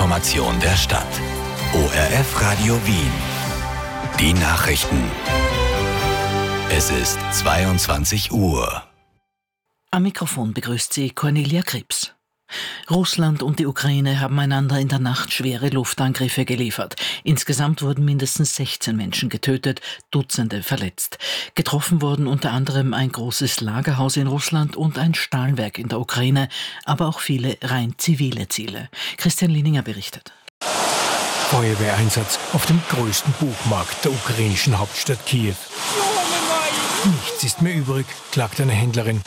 Information der Stadt. ORF Radio Wien. Die Nachrichten. Es ist 22 Uhr. Am Mikrofon begrüßt sie Cornelia Krebs. Russland und die Ukraine haben einander in der Nacht schwere Luftangriffe geliefert. Insgesamt wurden mindestens 16 Menschen getötet, Dutzende verletzt. Getroffen wurden unter anderem ein großes Lagerhaus in Russland und ein Stahlwerk in der Ukraine, aber auch viele rein zivile Ziele. Christian Lininger berichtet. Feuerwehreinsatz auf dem größten Buchmarkt der ukrainischen Hauptstadt Kiew. Nichts ist mehr übrig, klagt eine Händlerin.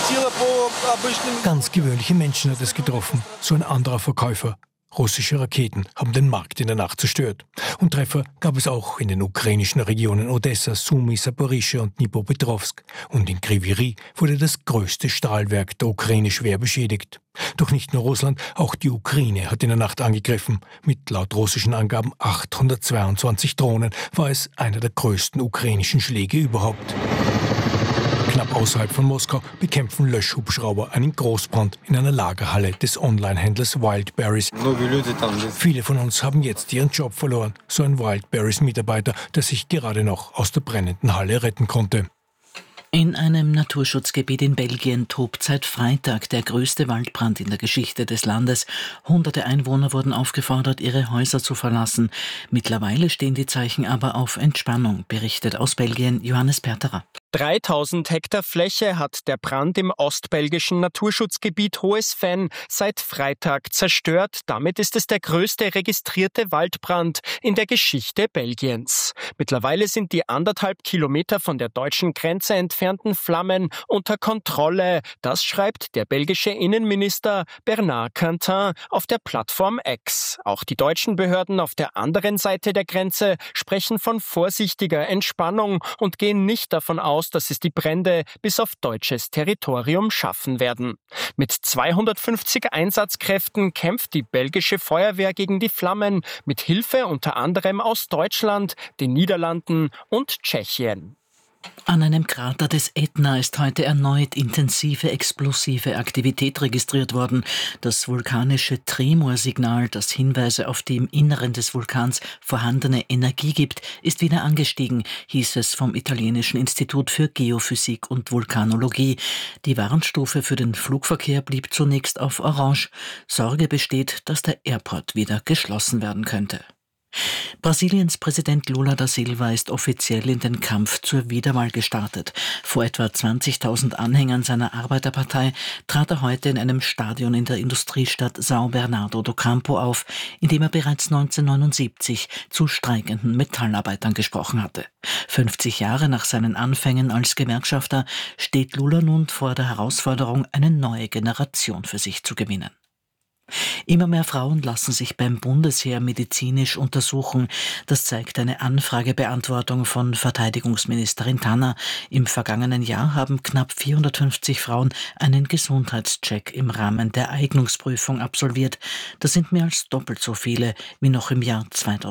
Ganz gewöhnliche Menschen hat es getroffen, so ein anderer Verkäufer. Russische Raketen haben den Markt in der Nacht zerstört. Und Treffer gab es auch in den ukrainischen Regionen Odessa, Sumy, Saporischschja und Dnipropetrovsk. Und in Kryvyi Rih wurde das größte Stahlwerk der Ukraine schwer beschädigt. Doch nicht nur Russland, auch die Ukraine hat in der Nacht angegriffen. Mit laut russischen Angaben 822 Drohnen war es einer der größten ukrainischen Schläge überhaupt. Knapp außerhalb von Moskau bekämpfen Löschhubschrauber einen Großbrand in einer Lagerhalle des Online-Händlers Wildberries. Viele von uns haben jetzt ihren Job verloren, so ein Wildberries-Mitarbeiter, der sich gerade noch aus der brennenden Halle retten konnte. In einem Naturschutzgebiet in Belgien tobt seit Freitag der größte Waldbrand in der Geschichte des Landes. Hunderte Einwohner wurden aufgefordert, ihre Häuser zu verlassen. Mittlerweile stehen die Zeichen aber auf Entspannung, berichtet aus Belgien Johannes Perterer. 3000 Hektar Fläche hat der Brand im ostbelgischen Naturschutzgebiet Hohes Venn seit Freitag zerstört. Damit ist es der größte registrierte Waldbrand in der Geschichte Belgiens. Mittlerweile sind die 1,5 Kilometer von der deutschen Grenze entfernten Flammen unter Kontrolle. Das schreibt der belgische Innenminister Bernard Quentin auf der Plattform X. Auch die deutschen Behörden auf der anderen Seite der Grenze sprechen von vorsichtiger Entspannung und gehen nicht davon aus, dass es die Brände bis auf deutsches Territorium schaffen werden. Mit 250 Einsatzkräften kämpft die belgische Feuerwehr gegen die Flammen, mit Hilfe unter anderem aus Deutschland, den Niederlanden und Tschechien. An einem Krater des Ätna ist heute erneut intensive explosive Aktivität registriert worden. Das vulkanische Tremorsignal, das Hinweise auf die im Inneren des Vulkans vorhandene Energie gibt, ist wieder angestiegen, hieß es vom italienischen Institut für Geophysik und Vulkanologie. Die Warnstufe für den Flugverkehr blieb zunächst auf Orange. Sorge besteht, dass der Airport wieder geschlossen werden könnte. Brasiliens Präsident Lula da Silva ist offiziell in den Kampf zur Wiederwahl gestartet. Vor etwa 20.000 Anhängern seiner Arbeiterpartei trat er heute in einem Stadion in der Industriestadt São Bernardo do Campo auf, in dem er bereits 1979 zu streikenden Metallarbeitern gesprochen hatte. 50 Jahre nach seinen Anfängen als Gewerkschafter steht Lula nun vor der Herausforderung, eine neue Generation für sich zu gewinnen. Immer mehr Frauen lassen sich beim Bundesheer medizinisch untersuchen. Das zeigt eine Anfragebeantwortung von Verteidigungsministerin Tanner. Im vergangenen Jahr haben knapp 450 Frauen einen Gesundheitscheck im Rahmen der Eignungsprüfung absolviert. Das sind mehr als doppelt so viele wie noch im Jahr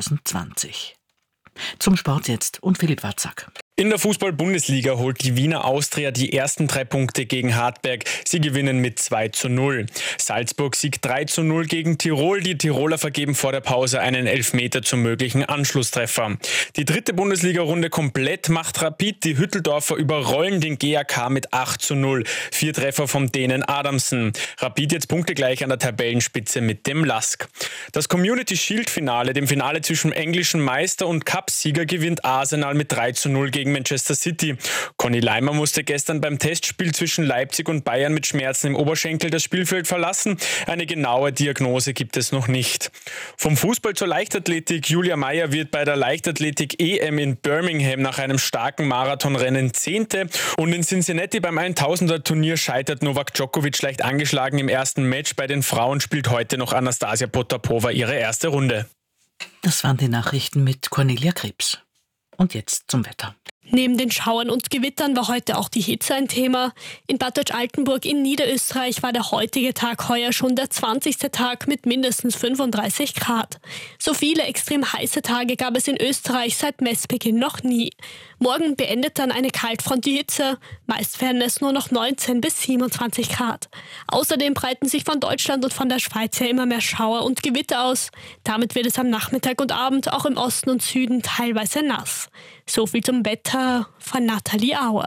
2020. Zum Sport jetzt und Philipp Watzak. In der Fußball-Bundesliga holt die Wiener Austria die ersten 3 Punkte gegen Hartberg. Sie gewinnen mit 2:0. Salzburg siegt 3:0 gegen Tirol. Die Tiroler vergeben vor der Pause einen Elfmeter zum möglichen Anschlusstreffer. Die 3. Bundesliga-Runde komplett macht Rapid. Die Hütteldorfer überrollen den GAK mit 8:0. 4 Treffer vom Dänen Adamsen. Rapid jetzt punktegleich an der Tabellenspitze mit dem LASK. Das Community Shield-Finale, dem Finale zwischen englischen Meister und Cupsieger, gewinnt Arsenal mit 3:0 gegen Manchester City. Conny Leimer musste gestern beim Testspiel zwischen Leipzig und Bayern mit Schmerzen im Oberschenkel das Spielfeld verlassen. Eine genaue Diagnose gibt es noch nicht. Vom Fußball zur Leichtathletik. Julia Meyer wird bei der Leichtathletik-EM in Birmingham nach einem starken Marathonrennen 10. Und in Cincinnati beim 1000er-Turnier scheitert Novak Djokovic leicht angeschlagen im ersten Match. Bei den Frauen spielt heute noch Anastasia Potapova ihre erste Runde. Das waren die Nachrichten mit Cornelia Krebs. Und jetzt zum Wetter. Neben den Schauern und Gewittern war heute auch die Hitze ein Thema. In Bad Deutsch-Altenburg in Niederösterreich war der heutige Tag heuer schon der 20. Tag mit mindestens 35 Grad. So viele extrem heiße Tage gab es in Österreich seit Messbeginn noch nie. Morgen beendet dann eine Kaltfront die Hitze. Meist werden es nur noch 19 bis 27 Grad. Außerdem breiten sich von Deutschland und von der Schweiz her immer mehr Schauer und Gewitter aus. Damit wird es am Nachmittag und Abend auch im Osten und Süden teilweise nass. So viel zum Wetter von Nathalie Auer.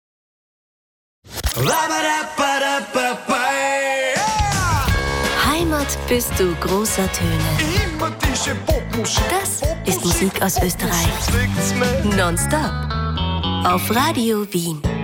Heimat bist du großer Töne. Das ist Musik aus Österreich. Nonstop auf Radio Wien.